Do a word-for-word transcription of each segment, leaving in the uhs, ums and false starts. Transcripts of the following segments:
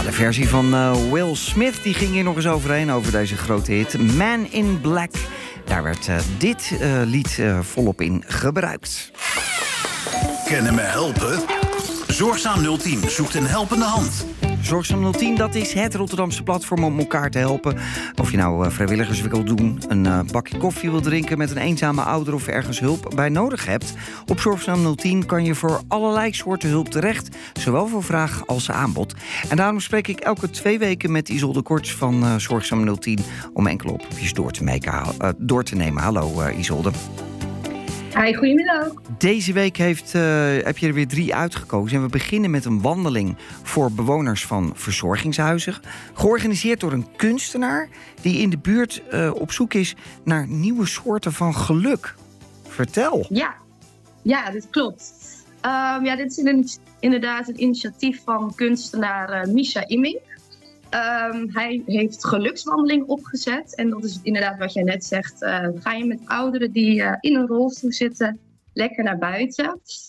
de versie van uh, Will Smith die ging hier nog eens overheen over deze grote hit. Man in Black. Daar werd uh, dit uh, lied uh, volop in gebruikt. Kennen me helpen? Zorgzaam nul tien zoekt een helpende hand. Zorgzaam nul tien, dat is het Rotterdamse platform om elkaar te helpen. Of je nou uh, vrijwilligers wil doen, een uh, bakje koffie wil drinken met een eenzame ouder of ergens hulp bij nodig hebt. Op Zorgzaam nul tien kan je voor allerlei soorten hulp terecht, zowel voor vraag als aanbod. En daarom spreek ik elke twee weken met Isolde Korts van uh, Zorgzaam nul tien om enkele oproepjes door te, maken, uh, door te nemen. Hallo uh, Isolde. Hi, goedemiddag. Deze week heeft, uh, heb je er weer drie uitgekozen. En we beginnen met een wandeling voor bewoners van verzorgingshuizen. Georganiseerd door een kunstenaar die in de buurt uh, op zoek is naar nieuwe soorten van geluk. Vertel. Ja, ja dit klopt. Um, ja, dit is inderdaad een initiatief van kunstenaar uh, Misha Immink. Um, hij heeft gelukswandeling opgezet. En dat is inderdaad wat jij net zegt. Uh, ga je met ouderen die uh, in een rolstoel zitten lekker naar buiten.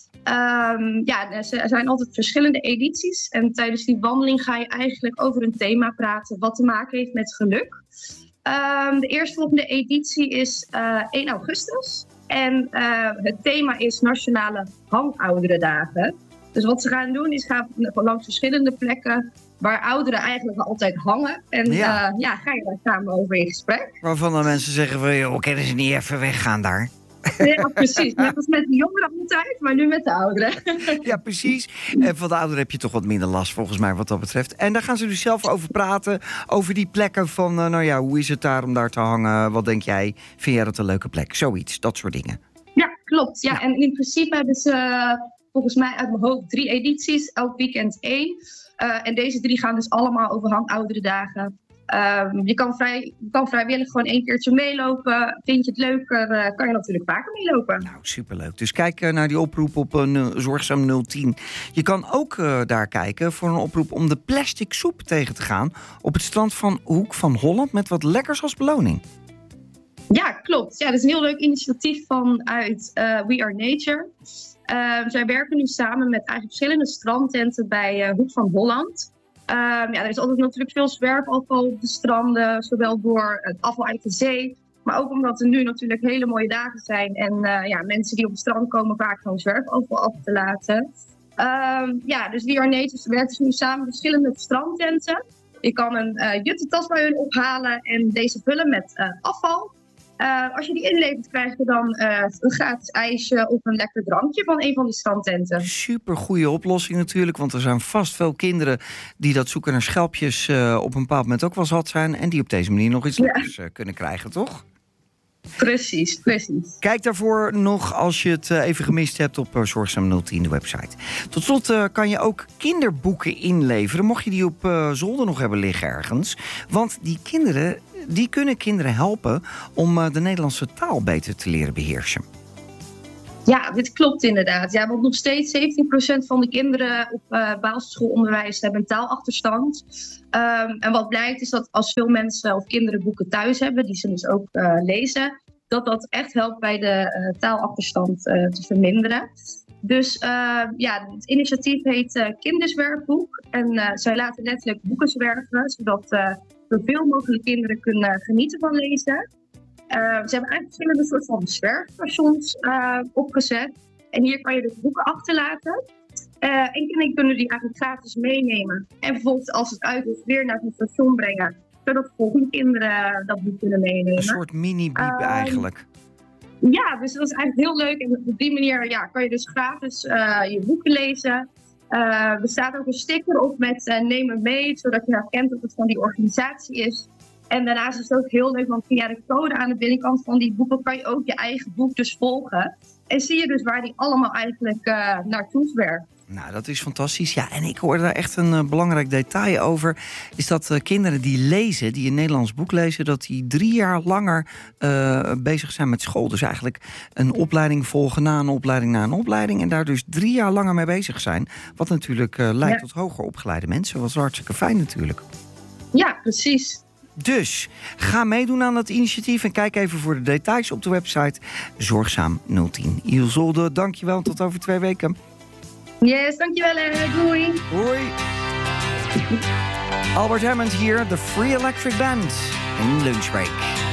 Um, ja, er zijn altijd verschillende edities. En tijdens die wandeling ga je eigenlijk over een thema praten wat te maken heeft met geluk. Um, de eerstvolgende editie is uh, één augustus. En uh, het thema is Nationale Hangouderendagen. Dus wat ze gaan doen is gaan langs verschillende plekken waar ouderen eigenlijk altijd hangen. En ja, uh, ja ga je daar samen over in gesprek. Waarvan dan mensen zeggen van, joh, kunnen ze niet even weggaan daar? Ja, precies. Net als met de jongeren altijd, maar nu met de ouderen. Ja, precies. En van de ouderen heb je toch wat minder last, volgens mij, wat dat betreft. En daar gaan ze dus zelf over praten, over die plekken van, uh, nou ja, hoe is het daar om daar te hangen? Wat denk jij? Vind jij dat een leuke plek? Zoiets, dat soort dingen. Ja, klopt. Ja, ja. En in principe hebben ze uh, volgens mij uit mijn hoofd drie edities, elk weekend één. Uh, en deze drie gaan dus allemaal over hangouderendagen. Um, je, kan vrij, je kan vrijwillig gewoon één keertje meelopen. Vind je het leuker, uh, kan je natuurlijk vaker meelopen. Nou, superleuk. Dus kijk uh, naar die oproep op uh, Zorgzaam nul tien. Je kan ook uh, daar kijken voor een oproep om de plastic soep tegen te gaan op het strand van Hoek van Holland met wat lekkers als beloning. Ja, klopt. Ja, dat is een heel leuk initiatief vanuit uh, We Are Nature. Uh, zij werken nu samen met eigenlijk verschillende strandtenten bij uh, Hoek van Holland. Um, ja, er is altijd natuurlijk veel zwerfafval op de stranden, zowel door het afval uit de zee, maar ook omdat er nu natuurlijk hele mooie dagen zijn en uh, ja, mensen die op het strand komen vaak gewoon zwerfafval af te laten. Um, ja, dus We Are Nature werkt dus nu samen met verschillende strandtenten. Je kan een uh, juttentas bij hun ophalen en deze vullen met uh, afval. Uh, als je die inlevert, krijg je dan uh, een gratis ijsje of een lekker drankje van een van die strandtenten. Super goede oplossing natuurlijk, want er zijn vast veel kinderen die dat zoeken naar schelpjes uh, op een bepaald moment ook wel zat zijn en die op deze manier nog iets ja. lekkers uh, kunnen krijgen, toch? Precies, precies. Kijk daarvoor nog als je het uh, even gemist hebt op uh, Zorgzaam nul tien, de website. Tot slot uh, kan je ook kinderboeken inleveren, mocht je die op uh, zolder nog hebben liggen ergens. Want die kinderen, die kunnen kinderen helpen om uh, de Nederlandse taal beter te leren beheersen. Ja, dit klopt inderdaad. Ja, want nog steeds zeventien procent van de kinderen op uh, basisschoolonderwijs hebben een taalachterstand. Um, en wat blijkt is dat als veel mensen of kinderen boeken thuis hebben, die ze dus ook uh, lezen, dat dat echt helpt bij de uh, taalachterstand uh, te verminderen. Dus uh, ja, het initiatief heet uh, Kinderzwerfboek. En uh, zij laten letterlijk boeken zwerven, zodat uh, zoveel mogelijk kinderen kunnen genieten van lezen. Uh, ze hebben eigenlijk verschillende soorten van zwerfstations uh, opgezet. En hier kan je dus boeken achterlaten. Uh, en kinderen kunnen die eigenlijk gratis meenemen. En bijvoorbeeld als het uit is weer naar het station brengen. Zodat volgende kinderen dat boek kunnen meenemen. Een soort mini-biep uh, eigenlijk. Ja, dus dat is eigenlijk heel leuk. En op die manier ja, kan je dus gratis uh, je boeken lezen. Uh, er staat ook een sticker op met uh, neem me mee. Zodat je herkent dat het van die organisatie is. En daarnaast is het ook heel leuk, want via de code aan de binnenkant van die boeken kan je ook je eigen boek dus volgen. En zie je dus waar die allemaal eigenlijk uh, naartoe zwerft. Nou, dat is fantastisch. Ja, en ik hoorde daar echt een uh, belangrijk detail over. Is dat uh, kinderen die lezen, die een Nederlands boek lezen, dat die drie jaar langer uh, bezig zijn met school. Dus eigenlijk een opleiding volgen na een opleiding na een opleiding. En daar dus drie jaar langer mee bezig zijn. Wat natuurlijk uh, leidt ja. tot hoger opgeleide mensen. Wat hartstikke fijn natuurlijk. Ja, precies. Dus ga meedoen aan dat initiatief en kijk even voor de details op de website Zorgzaam nul tien. Isolde, dankjewel en tot over twee weken. Yes, dankjewel. Doei. Hoi. Albert Hammond hier, de Free Electric Band in Lunchbreak.